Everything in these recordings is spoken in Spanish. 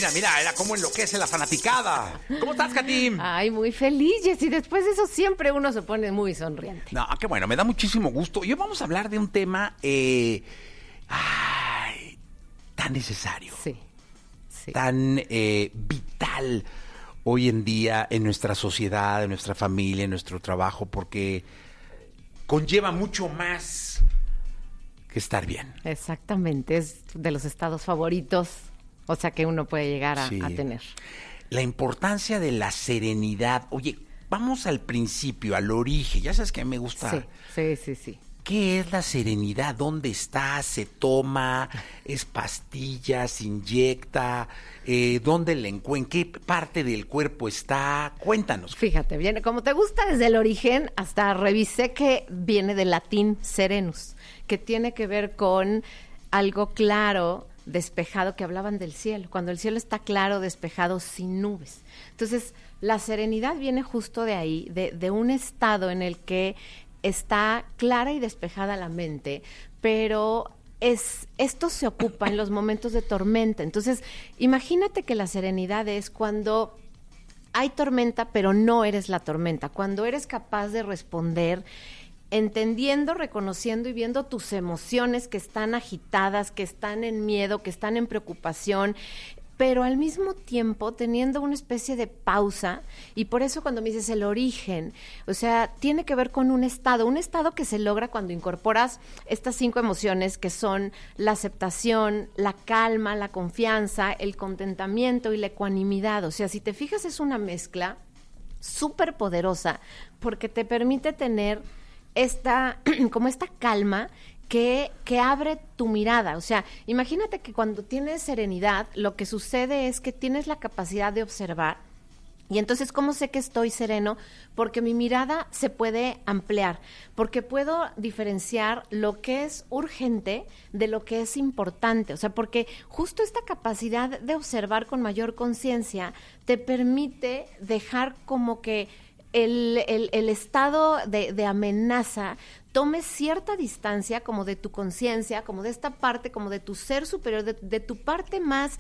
Mira cómo enloquece la fanaticada. ¿Cómo estás, Katy? Ay, muy feliz, Jessy. Después de eso siempre uno se pone muy sonriente. No, qué bueno, me da muchísimo gusto. Hoy vamos a hablar de un tema tan necesario. Sí. Tan vital hoy en día en nuestra sociedad, en nuestra familia, en nuestro trabajo, porque conlleva mucho más que estar bien. Exactamente, es de los estados favoritos, o sea, que uno puede llegar a tener. La importancia de la serenidad. Oye, vamos al principio, al origen. Ya sabes que a mí me gusta. Sí. ¿Qué es la serenidad? ¿Dónde está? ¿Se toma? ¿Es pastilla? ¿Se inyecta? ¿Dónde la encuentran? ¿En qué parte del cuerpo está? Cuéntanos. Fíjate, viene como te gusta desde el origen, hasta revisé que viene del latín serenus, que tiene que ver con algo claro, despejado, que hablaban del cielo, cuando el cielo está claro, despejado, sin nubes. Entonces, la serenidad viene justo de ahí, de un estado en el que está clara y despejada la mente, pero esto se ocupa en los momentos de tormenta. Entonces, imagínate que la serenidad es cuando hay tormenta, pero no eres la tormenta, cuando eres capaz de responder entendiendo, reconociendo y viendo tus emociones que están agitadas, que están en miedo, que están en preocupación, pero al mismo tiempo teniendo una especie de pausa. Y por eso cuando me dices el origen, o sea, tiene que ver con un estado que se logra cuando incorporas estas 5 emociones, que son la aceptación, la calma, la confianza, el contentamiento y la ecuanimidad. O sea, si te fijas, es una mezcla súper poderosa, porque te permite tener esta calma que abre tu mirada. O sea, imagínate que cuando tienes serenidad, lo que sucede es que tienes la capacidad de observar. Y entonces, ¿cómo sé que estoy sereno? Porque mi mirada se puede ampliar, porque puedo diferenciar lo que es urgente de lo que es importante. O sea, porque justo esta capacidad de observar con mayor conciencia te permite dejar como que el estado de amenaza tome cierta distancia como de tu conciencia, como de esta parte, como de tu ser superior, de tu parte más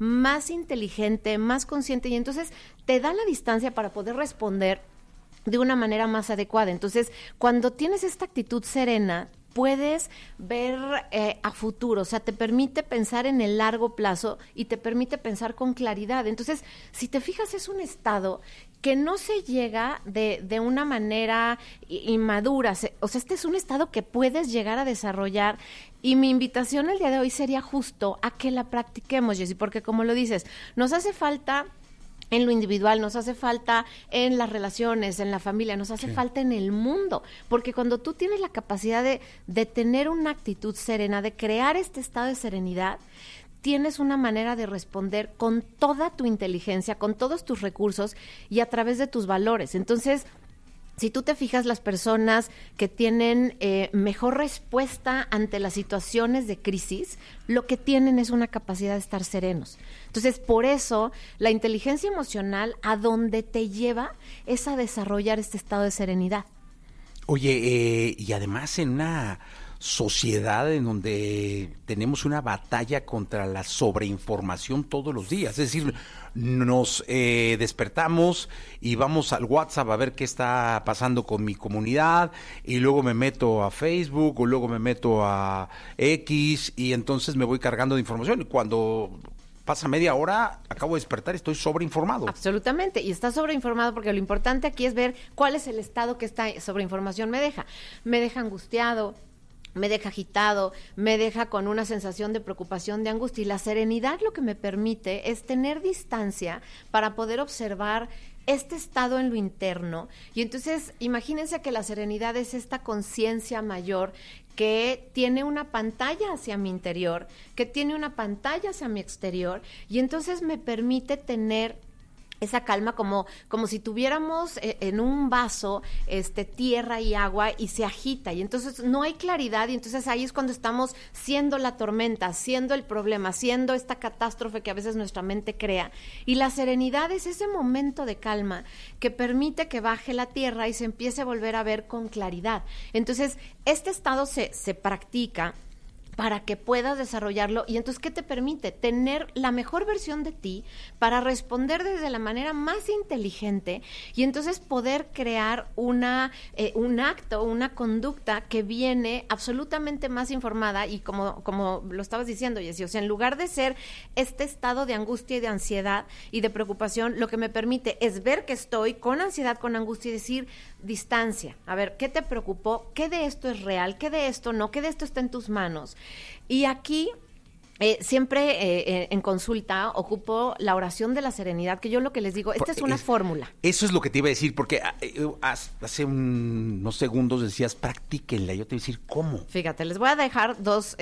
inteligente, más consciente, y entonces te da la distancia para poder responder de una manera más adecuada. Entonces, cuando tienes esta actitud serena, puedes ver a futuro, o sea, te permite pensar en el largo plazo y te permite pensar con claridad. Entonces, si te fijas, es un estado que no se llega de una manera inmadura. O sea, este es un estado que puedes llegar a desarrollar, y mi invitación el día de hoy sería justo a que la practiquemos, Jessy, porque como lo dices, nos hace falta en lo individual, nos hace falta en las relaciones, en la familia, nos hace falta en el mundo, porque cuando tú tienes la capacidad de tener una actitud serena, de crear este estado de serenidad, tienes una manera de responder con toda tu inteligencia, con todos tus recursos y a través de tus valores. Entonces, si tú te fijas, las personas que tienen mejor respuesta ante las situaciones de crisis, lo que tienen es una capacidad de estar serenos. Entonces, por eso, la inteligencia emocional a donde te lleva es a desarrollar este estado de serenidad. Oye, y además en una sociedad en donde tenemos una batalla contra la sobreinformación todos los días, es decir, nos despertamos y vamos al WhatsApp a ver qué está pasando con mi comunidad, y luego me meto a Facebook o luego me meto a X, y entonces me voy cargando de información, y cuando pasa media hora, acabo de despertar y estoy sobreinformado. Absolutamente, y está sobreinformado porque lo importante aquí es ver cuál es el estado que esta sobreinformación me deja. Me deja angustiado, me deja agitado, me deja con una sensación de preocupación, de angustia, y la serenidad lo que me permite es tener distancia para poder observar este estado en lo interno. Y entonces, imagínense que la serenidad es esta conciencia mayor que tiene una pantalla hacia mi interior, que tiene una pantalla hacia mi exterior, y entonces me permite tener esa calma como si tuviéramos en un vaso tierra y agua, y se agita, y entonces no hay claridad, y entonces ahí es cuando estamos siendo la tormenta, siendo el problema, siendo esta catástrofe que a veces nuestra mente crea. Y la serenidad es ese momento de calma que permite que baje la tierra y se empiece a volver a ver con claridad. Entonces, este estado se practica para que puedas desarrollarlo. Y entonces, ¿qué te permite? Tener la mejor versión de ti para responder desde la manera más inteligente y entonces poder crear un acto, una conducta que viene absolutamente más informada y como lo estabas diciendo, Jessy, o sea, en lugar de ser este estado de angustia y de ansiedad y de preocupación, lo que me permite es ver que estoy con ansiedad, con angustia y decir, distancia. A ver, ¿qué te preocupó? ¿Qué de esto es real? ¿Qué de esto no? ¿Qué de esto está en tus manos? Y aquí siempre en consulta ocupo la oración de la serenidad, que yo lo que les digo, esta es una fórmula. Eso es lo que te iba a decir, porque hace unos segundos decías, practíquenla. Yo te iba a decir, ¿cómo? Fíjate, les voy a dejar dos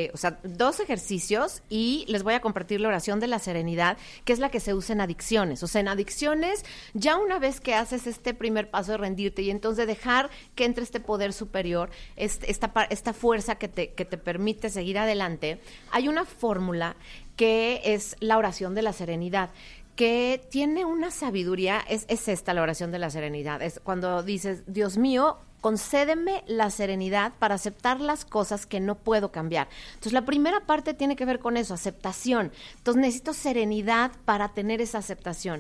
ejercicios y les voy a compartir la oración de la serenidad, que es la que se usa en adicciones. O sea, en adicciones, ya una vez que haces este primer paso de rendirte y entonces dejar que entre este poder superior, esta fuerza que te permite seguir adelante, hay una fórmula que es la oración de la serenidad, que tiene una sabiduría, es esta la oración de la serenidad, es cuando dices, Dios mío, concédeme la serenidad para aceptar las cosas que no puedo cambiar. Entonces, la primera parte tiene que ver con eso, aceptación. Entonces, necesito serenidad para tener esa aceptación.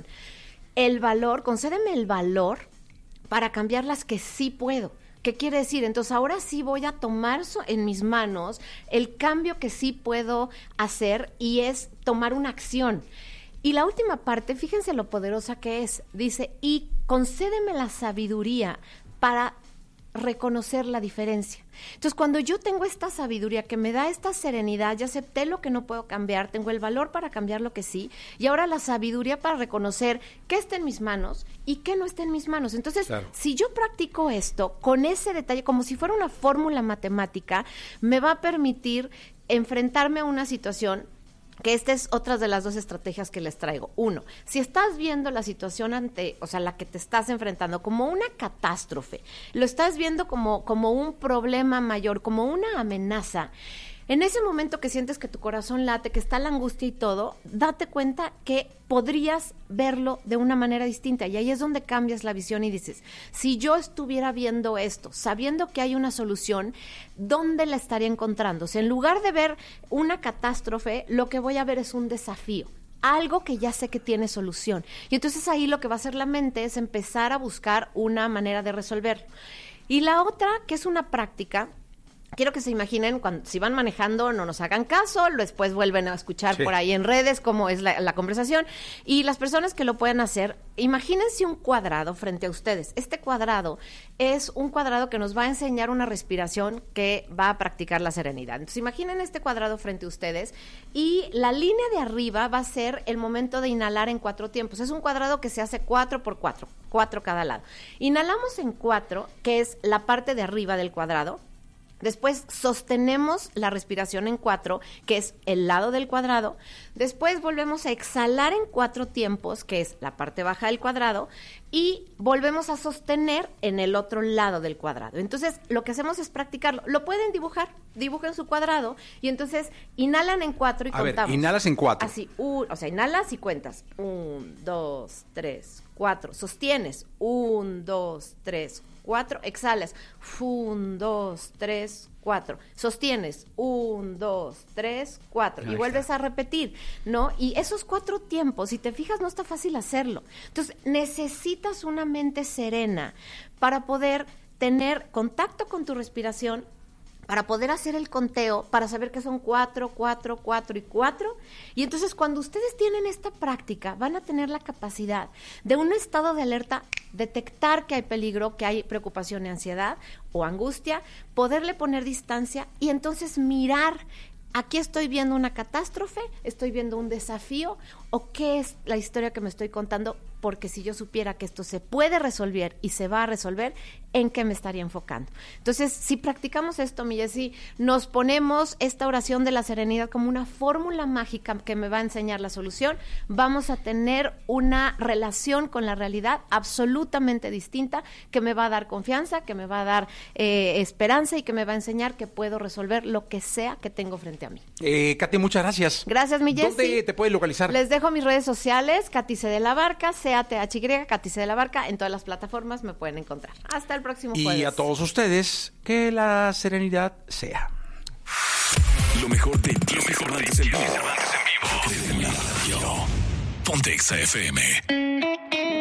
El valor, concédeme el valor para cambiar las que sí puedo. ¿Qué quiere decir? Entonces, ahora sí voy a tomar en mis manos el cambio que sí puedo hacer y es tomar una acción. Y la última parte, fíjense lo poderosa que es. Dice, y concédeme la sabiduría para reconocer la diferencia. Entonces, cuando yo tengo esta sabiduría que me da esta serenidad, ya acepté lo que no puedo cambiar, tengo el valor para cambiar lo que sí, y ahora la sabiduría para reconocer qué está en mis manos y qué no está en mis manos. Entonces, claro, si yo practico esto con ese detalle, como si fuera una fórmula matemática, me va a permitir enfrentarme a una situación que esta es otra de las dos estrategias que les traigo. Uno, si estás viendo la situación la que te estás enfrentando como una catástrofe, lo estás viendo como un problema mayor, como una amenaza, en ese momento que sientes que tu corazón late, que está la angustia y todo, date cuenta que podrías verlo de una manera distinta. Y ahí es donde cambias la visión y dices, si yo estuviera viendo esto, sabiendo que hay una solución, ¿dónde la estaría encontrando? O sea, en lugar de ver una catástrofe, lo que voy a ver es un desafío. Algo que ya sé que tiene solución. Y entonces ahí lo que va a hacer la mente es empezar a buscar una manera de resolverlo. Y la otra, que es una práctica, quiero que se imaginen, si van manejando, no nos hagan caso, después vuelven a escuchar por ahí en redes cómo es la conversación. Y las personas que lo puedan hacer, imagínense un cuadrado frente a ustedes. Este cuadrado es un cuadrado que nos va a enseñar una respiración que va a practicar la serenidad. Entonces, imaginen este cuadrado frente a ustedes y la línea de arriba va a ser el momento de inhalar en 4 tiempos. Es un cuadrado que se hace 4 por 4, 4 cada lado. Inhalamos en 4, que es la parte de arriba del cuadrado. Después sostenemos la respiración en 4, que es el lado del cuadrado. Después volvemos a exhalar en 4 tiempos, que es la parte baja del cuadrado. Y volvemos a sostener en el otro lado del cuadrado. Entonces, lo que hacemos es practicarlo. Lo pueden dibujar, dibujen su cuadrado. Y entonces, inhalan en 4 y contamos. A ver, inhalas en 4. Así, inhalas y cuentas. 1, 2, 3, 4. Sostienes. 1, 2, 3, 4, exhalas, 1, 2, 3, 4, sostienes, 1, 2, 3, 4, y vuelves a repetir, ¿no? Y esos 4 tiempos, si te fijas, no está fácil hacerlo. Entonces, necesitas una mente serena para poder tener contacto con tu respiración, para poder hacer el conteo, para saber que son 4, 4, 4 y 4. Y entonces cuando ustedes tienen esta práctica, van a tener la capacidad de un estado de alerta, detectar que hay peligro, que hay preocupación y ansiedad o angustia, poderle poner distancia y entonces mirar, aquí estoy viendo una catástrofe, estoy viendo un desafío, o qué es la historia que me estoy contando, porque si yo supiera que esto se puede resolver y se va a resolver, ¿en qué me estaría enfocando? Entonces, si practicamos esto, mi Jessy, nos ponemos esta oración de la serenidad como una fórmula mágica que me va a enseñar la solución, vamos a tener una relación con la realidad absolutamente distinta, que me va a dar confianza, que me va a dar esperanza y que me va a enseñar que puedo resolver lo que sea que tengo frente a mí. Katy, muchas gracias. Gracias, mi Jessy. ¿Dónde te puedes localizar? Les dejo mis redes sociales, Katy C. de la Barca, CATHY, Katy C. de la Barca, en todas las plataformas me pueden encontrar. Hasta el próximo jueves. Y a todos ustedes, que la serenidad sea. Lo mejor de Jesse Cervantes en vivo. Ponte Exa FM.